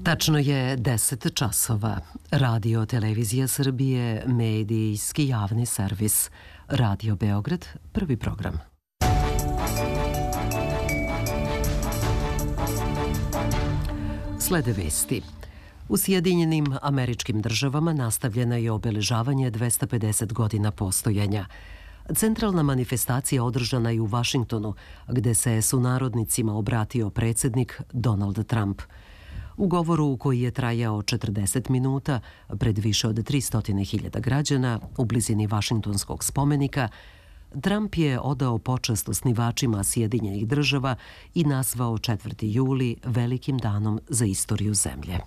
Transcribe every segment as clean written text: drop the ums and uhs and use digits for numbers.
Tačno je 10 časova. Radio Televizija Srbije, medijski javni servis. Radio Beograd, prvi program. Slede vesti. U Sjedinjenim Američkim Državama nastavljeno je obeležavanje 250 godina postojanja. Centralna manifestacija održana je u Vašingtonu, gde se sunarodnicima obratio predsjednik Donald Trump. U govoru koji je trajao 40 minuta pred više od 300.000 građana u blizini Vašingtonskog spomenika, Trump je odao počast osnivačima Sjedinjenih Država i nazvao 4. juli velikim danom za istoriju zemlje.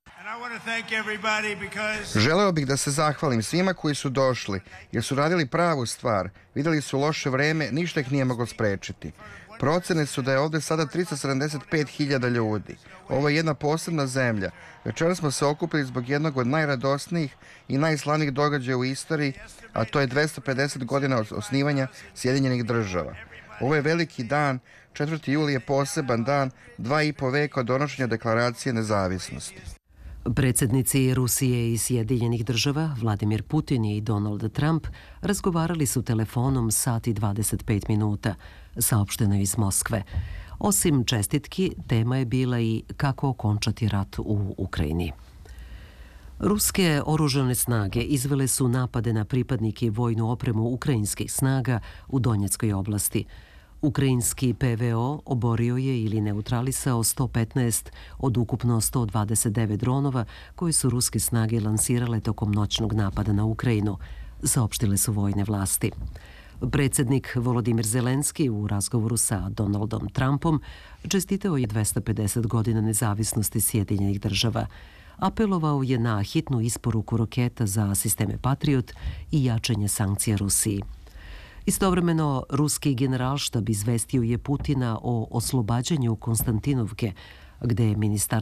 Želeo bih da se zahvalim svima koji su došli, jer su radili pravu stvar. Vidjeli su loše vreme, ništa ih nije moglo sprečiti. Procene su da je ovdje sada 375.000 ljudi. Ovo je jedna posebna zemlja. Večeras smo se okupili zbog jednog od najradosnijih i najslavnijih događaja u istoriji, a to je 250 godina od osnivanja Sjedinjenih Država. Ovo je veliki dan, 4. juli je poseban dan, 2,5 veka od donošenja deklaracije nezavisnosti. Predsjednici Rusije i Sjedinjenih Država, Vladimir Putin i Donald Trump, razgovarali su telefonom sat i 25 minuta, saopšteno iz Moskve. Osim čestitki, tema je bila i kako okončati rat u Ukrajini. Ruske oružane snage izvele su napade na pripadnike i vojnu opremu ukrajinskih snaga u Donjeckoj oblasti. Ukrajinski PVO oborio je ili neutralisao 115 od ukupno 129 dronova koje su ruske snage lansirale tokom noćnog napada na Ukrajinu, saopštile su vojne vlasti. Predsjednik Volodimir Zelenski u razgovoru sa Donaldom Trumpom čestitao je 250 godina nezavisnosti Sjedinjenih Država. Apelovao je na hitnu isporuku roketa za sisteme Patriot i jačanje sankcija Rusiji. Istovremeno, ruski generalštab izvestio je Putina o oslobađanju Konstantinovke, gde je ministar